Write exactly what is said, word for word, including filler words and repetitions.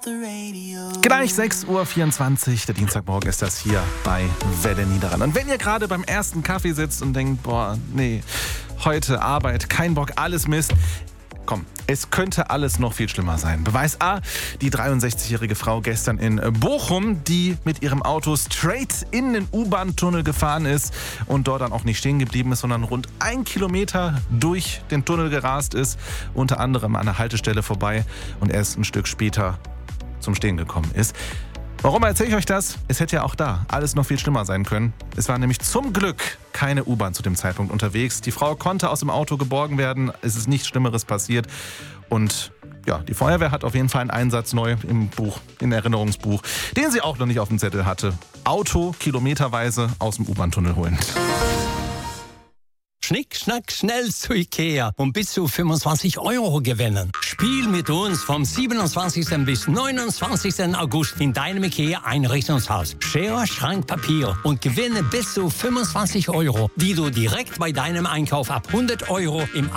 Gleich sechs Uhr vierundzwanzig, der Dienstagmorgen ist das hier bei Welle Niederrhein. Und wenn ihr gerade beim ersten Kaffee sitzt und denkt, boah, nee, heute Arbeit, kein Bock, alles Mist. Komm, es könnte alles noch viel schlimmer sein. Beweis A, die dreiundsechzigjährige Frau gestern in Bochum, die mit ihrem Auto straight in den U-Bahn-Tunnel gefahren ist und dort dann auch nicht stehen geblieben ist, sondern rund ein Kilometer durch den Tunnel gerast ist, unter anderem an der Haltestelle vorbei und erst ein Stück später zum Stehen gekommen ist. Warum erzähle ich euch das? Es hätte ja auch da alles noch viel schlimmer sein können. Es war nämlich zum Glück keine U-Bahn zu dem Zeitpunkt unterwegs. Die Frau konnte aus dem Auto geborgen werden. Es ist nichts Schlimmeres passiert. Und ja, die Feuerwehr hat auf jeden Fall einen Einsatz neu im Buch, im Erinnerungsbuch, den sie auch noch nicht auf dem Zettel hatte. Auto kilometerweise aus dem U-Bahn-Tunnel holen. Schnick, schnack, schnell zu Ikea und bis zu fünfundzwanzig Euro gewinnen. Spiel mit uns vom siebenundzwanzigsten bis neunundzwanzigsten August in deinem Ikea-Einrichtungshaus. Schere, Schrank, Papier und gewinne bis zu fünfundzwanzig Euro, die du direkt bei deinem Einkauf ab hundert Euro im